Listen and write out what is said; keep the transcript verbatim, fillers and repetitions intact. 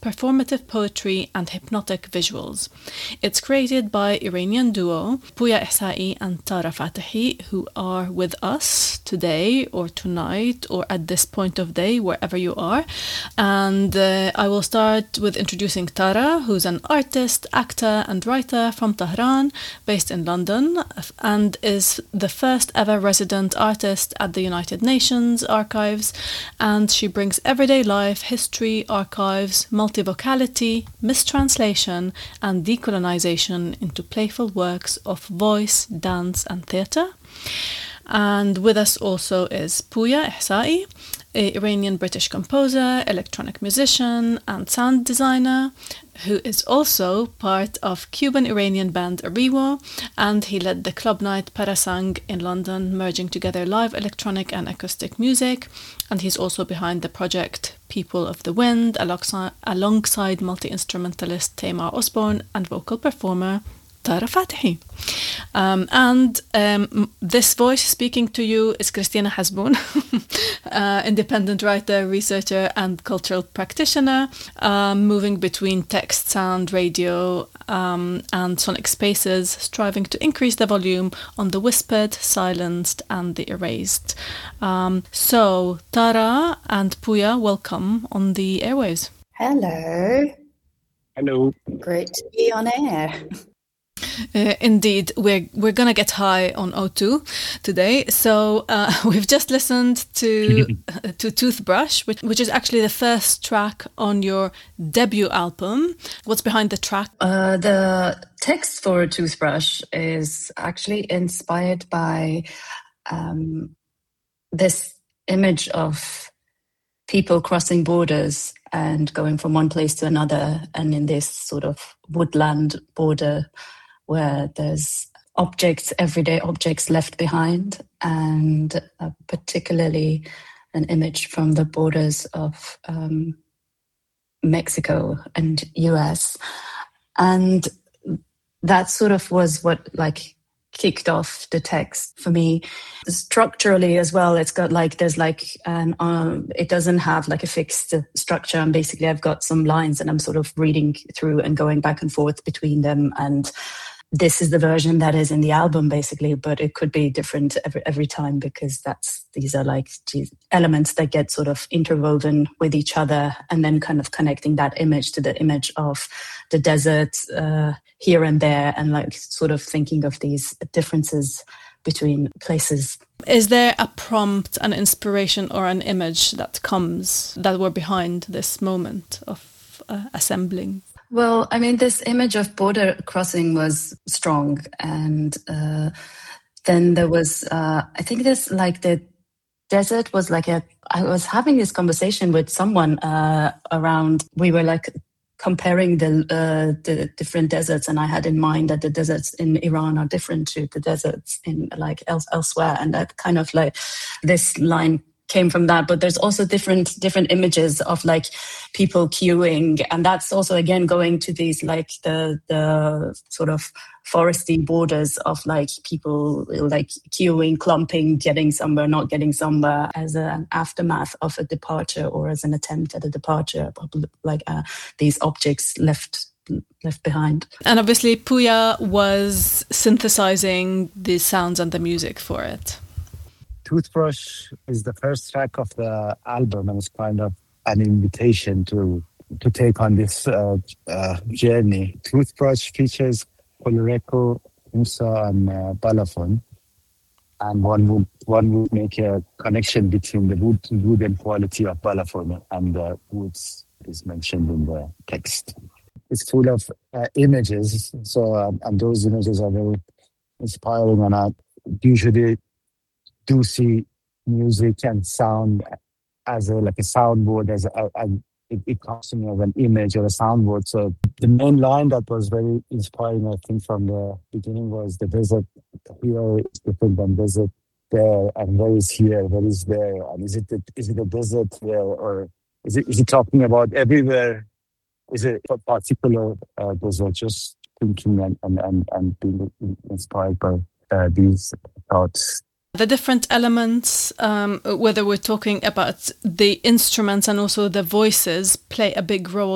performative poetry and hypnotic visuals. It's created by Iranian duo Pouya Ihsaei and Tara Fatahi, who are with us today or tonight or at this point of day, wherever you are. And uh, I will start with introducing Tara, who's an artist, actor and writer from Tehran, based in London, and is the first ever resident artist at the United Nations Archives. And she brings everyday life, history, archives, multivocality, mistranslation and decolonization into playful works of voice, dance and theatre. And with us also is Pouya Ihsaei, an Iranian-British composer, electronic musician and sound designer, who is also part of Cuban-Iranian band Ariwo, and he led the club night Parasang in London, merging together live electronic and acoustic music. And he's also behind the project People of the Wind, alongside, alongside multi-instrumentalist Tamar Osborne and vocal performer Tara Fatahi. Um, and um, this voice speaking to you is Christina Hasboun, uh, independent writer, researcher and cultural practitioner, um, moving between text, sound, radio um, and sonic spaces, striving to increase the volume on the whispered, silenced and the erased. Um, so Tara and Pouya, welcome on the airwaves. Hello. Hello. Great to be on air. Uh, indeed, we're we're gonna get high on O two today. So uh, we've just listened to to Toothbrush, which which is actually the first track on your debut album. What's behind the track? Uh, the text for Toothbrush is actually inspired by um, this image of people crossing borders and going from one place to another, and in this sort of woodland border where there's objects, everyday objects left behind, and uh, particularly an image from the borders of um, Mexico and U S. And that sort of was what like kicked off the text for me. Structurally as well, it's got like, there's like, an, um, it doesn't have like a fixed structure. And basically I've got some lines and I'm sort of reading through and going back and forth between them. And this is the version that is in the album basically, but it could be different every every time because that's these are like geez, elements that get sort of interwoven with each other and then kind of connecting that image to the image of the desert uh, here and there, and like sort of thinking of these differences between places. Is there a prompt, an inspiration or an image that comes that were behind this moment of uh, assembling? Well, I mean, this image of border crossing was strong. And uh, then there was, uh, I think this, like the desert was like a, I was having this conversation with someone uh, around, we were like comparing the uh, the different deserts. And I had in mind that the deserts in Iran are different to the deserts in like else, elsewhere. And that kind of like this line came from that, but there's also different different images of like people queuing, and that's also again going to these like the the sort of foresty borders of like people like queuing, clumping, getting somewhere, not getting somewhere, as an aftermath of a departure or as an attempt at a departure, like uh, these objects left left behind. And obviously Pouya was synthesizing the sounds and the music for it. Toothbrush is the first track of the album, and it's kind of an invitation to to take on this uh, uh, journey. Toothbrush features Coloreco, Musa, and uh, Balafon, and one would one would make a connection between the wood wooden quality of Balafon and the woods is mentioned in the text. It's full of uh, images, so um, and those images are very inspiring, and I usually do see music and sound as a like a soundboard, as a, a it, it comes to me as an image or a soundboard. So the main line that was very inspiring, I think, from the beginning was the desert here is different than desert there, and where is here, where is there, and is it the, is it a desert there, or is it is it talking about everywhere? Is it a particular uh, desert? Just thinking and and and, and being inspired by uh, these thoughts. The different elements, um, whether we're talking about the instruments and also the voices, play a big role